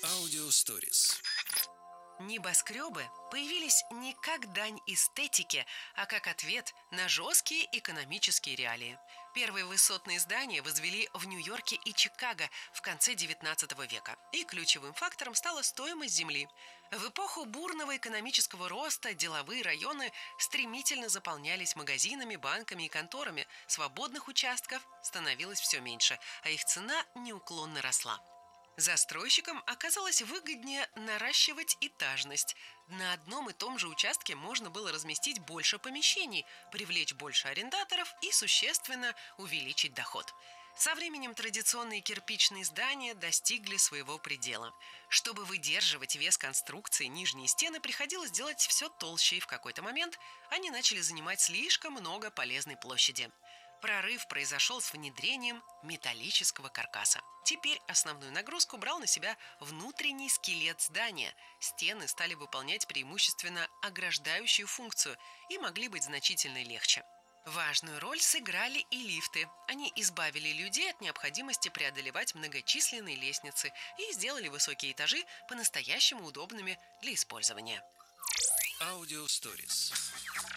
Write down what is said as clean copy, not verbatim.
Аудиосторис. Небоскребы появились не как дань эстетике, а как ответ на жесткие экономические реалии. Первые высотные здания возвели в Нью-Йорке и Чикаго в конце XIX века. И ключевым фактором стала стоимость земли. В эпоху бурного экономического роста деловые районы стремительно заполнялись магазинами, банками и конторами. Свободных участков становилось все меньше, а их цена неуклонно росла. Застройщикам оказалось выгоднее наращивать этажность. На одном и том же участке можно было разместить больше помещений, привлечь больше арендаторов и существенно увеличить доход. Со временем традиционные кирпичные здания достигли своего предела. Чтобы выдерживать вес конструкции, нижние стены приходилось делать все толще, и в какой-то момент они начали занимать слишком много полезной площади. Прорыв произошел с внедрением металлического каркаса. Теперь основную нагрузку брал на себя внутренний скелет здания. Стены стали выполнять преимущественно ограждающую функцию и могли быть значительно легче. Важную роль сыграли и лифты. Они избавили людей от необходимости преодолевать многочисленные лестницы и сделали высокие этажи по-настоящему удобными для использования. Аудиосторис.